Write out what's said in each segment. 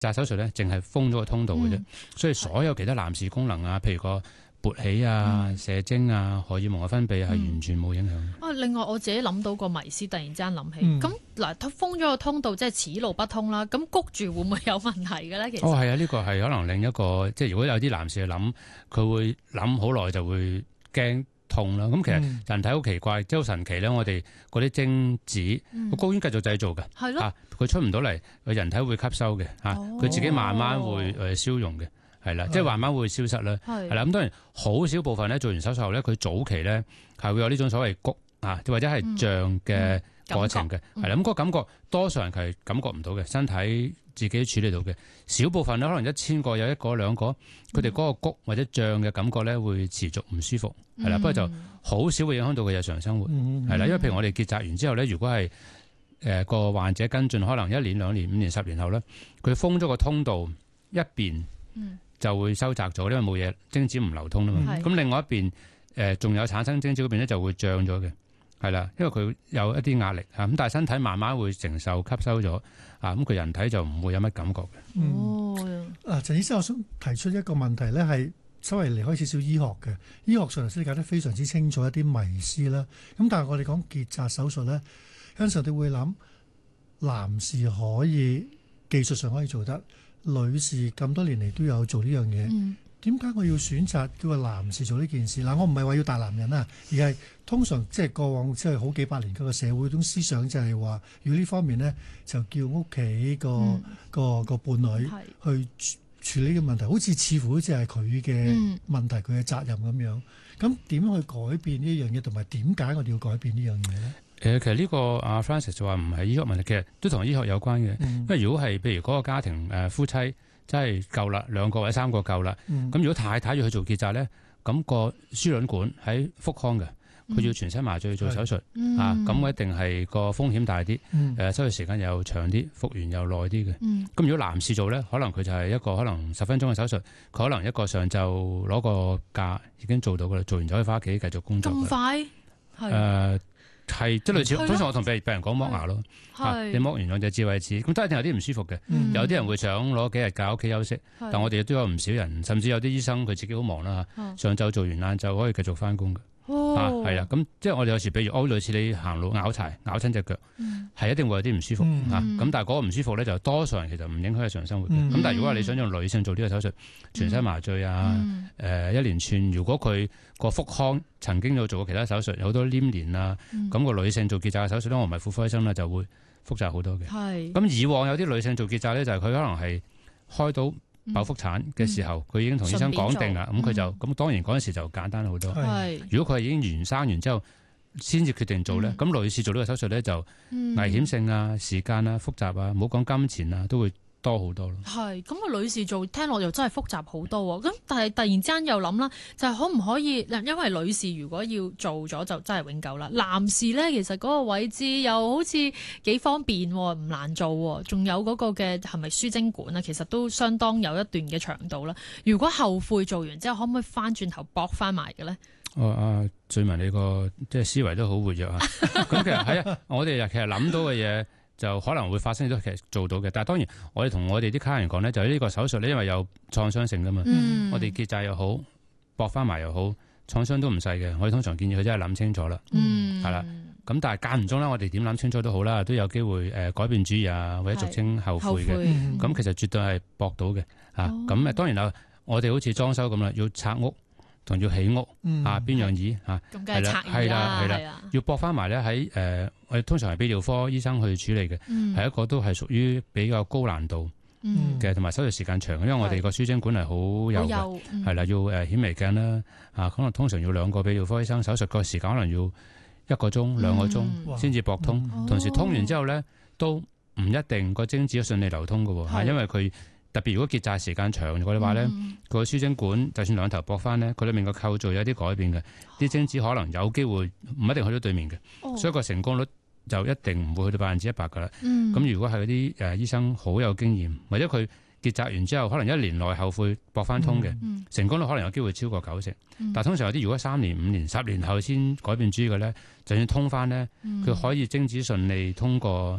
紮手術咧，淨係封咗個通道嘅啫，所以所有其他男士功能啊，譬如個勃起啊、射精啊、荷爾蒙嘅分泌係完全冇影響。 另外我自己諗到個迷思，突然之間諗起，咁嗱封咗個通道，即係此路不通啦。咁谷住會唔會有問題嘅咧？其實係啊，呢個係可能另一個，即係如果有啲男士去諗，佢會諗好耐就會驚痛啦。咁其實人體好奇怪，即係好神奇咧。我哋嗰啲精子個睾丸繼續製造嘅， 係咯， 佢出唔到嚟，個人體會吸收嘅，佢自己慢慢會消融嘅。係啦，即係慢慢會消失啦。係啦，咁當然好少部分咧，做完手術後咧，佢早期咧係會有呢種所謂谷或者係脹嘅過程嘅。係啦，咁嗰個感覺多數人係感覺唔到嘅，身體自己處理到嘅。少部分咧，可能1000個有1個2個，佢哋嗰個谷或者脹嘅感覺咧會持續唔舒服。係啦，不過就好少會影響到佢日常生活。係啦，因為譬如我哋結紮完之後咧，如果係個患者跟進，可能1年、2年、5年、10年後咧，佢封咗個通道一邊。就會收窄咗，因為冇嘢精子唔流通啊嘛。咁另外一邊仲有產生精子嗰邊咧就會脹咗嘅，係啦，因為佢有一啲壓力咁，但係身體慢慢會承受吸收咗咁佢人體就唔會有乜感覺嘅。 陳醫生，我想提出一個問題咧，係稍微離開少少醫學嘅。醫學上頭先解得非常之清楚一啲迷思啦。咁但係我哋講結紮手術咧，有陣時我哋會諗男士可以技術上可以做得。女士咁多年嚟都有做呢樣嘢，點解我要選擇叫個男士做呢件事？嗱，我唔係話要大男人啊，而係通常即係過往即係好幾百年嗰個社會種思想就係話，如果呢方面呢，就叫屋企個伴侶去處理呢個問題，似乎好似係佢嘅問題，佢嘅責任咁樣。咁點樣去改變呢樣嘢，同埋點解我哋要改變呢樣嘢呢？ 其實呢個阿 Francis 就話唔係醫學問題，其實都同醫學有關嘅。因為如果係譬如嗰個家庭夫妻真係夠啦，2個或者3個夠啦，咁如果太太要去做結紮咧，咁個輸卵管喺腹腔嘅，佢要全身麻醉做手術咁一定係個風險大啲，收嘅時間又長啲，復原又耐啲嘅。咁如果男士做咧，可能佢就係一個可能10分鐘嘅手術，佢可能一個上晝攞個假已經做到噶啦，做完就可以翻屋企繼續工作。 咁快？ 係即係類似，通常我同病人講剝牙咯，你剝完2隻智慧齒，咁都一定有啲唔舒服嘅。有啲人會想攞幾日假屋企休息，但我哋都有唔少人，甚至有啲醫生佢自己好忙啦，上晝做完晏晝可以繼續翻工嘅。係啦，咁即係我哋有時比如類似你行路拗柴拗親隻腳，係一定會有啲唔舒服咁但係嗰個唔舒服咧就多數人其實唔影響日常生活嘅。咁但係如果你想用女性做呢個手術，全身麻醉一連串，如果佢個腹腔曾經有做過其他手術，有好多黏連咁個女性做結紮嘅手術咧，我唔係婦科醫生啦，就會複雜好多嘅。咁以往有啲女性做結紮咧，就係佢可能係開到剖腹產嘅時候，佢已經同醫生講定啦，咁佢就咁當然嗰陣時就簡單好多。如果佢係已經生完之後先至決定做咧，咁女士做呢個手術咧就危險性時間複雜唔好講金錢都會多好多咯。 係咁個女士做聽落又真係複雜好多喎。咁但係突然之間又諗啦，就係可唔可以因為女士如果要做咗就真係永久啦。男士咧其實嗰個位置又好似幾方便，唔難做，仲有嗰個嘅係咪輸精管啊？其實都相當有一段嘅長度啦。如果後悔做完之後，可唔可以翻轉頭駁翻埋嘅咧？ 最文你個即係思維都好活躍咁其實係我哋其實諗到嘅嘢就可能會發生，都其實做到嘅。但係當然我哋同我哋啲客人講咧，就係呢個手術咧，因為有創傷性噶嘛，我哋結紮又好，駁翻埋又好，創傷都唔細嘅。我哋通常建議佢真係諗清楚啦，係啦。咁但係間唔中啦，我哋點諗清楚都好啦，都有機會改變主意或者俗稱後悔嘅。咁其實絕對係駁到嘅咁當然啦，我哋好似裝修咁啦，要拆屋同要起屋邊樣易咁梗係拆易啦， 要駁翻埋咧喺我哋通常係泌尿科醫生去處理嘅，係一個都係屬於比較高難度嘅，同埋手術時間長，因為我哋個輸精管係好幼嘅，係啦，要顯微鏡啦可能通常要2個泌尿科醫生，手術個時間可能要1個鐘2個鐘先至駁通，同時通完之後咧都唔一定個精子順利流通嘅，因為佢。特別如果結紮時間長嘅話咧，佢個輸精管就算兩頭駁翻咧，佢裏面個構造有啲改變嘅，啲精子可能有機會唔一定去到對面嘅，所以個成功率就一定唔會去到100%噶啦。咁如果係嗰啲醫生好有經驗，或者佢結紮完之後可能1年內後悔駁翻通嘅，成功率可能有機會超過90%。但係通常有啲如果3年、5年、10年後先改變主意嘅咧，就算通翻咧，佢可以精子順利通過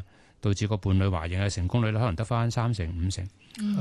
導致個伴侶懷孕嘅成功率可能得翻3成5成。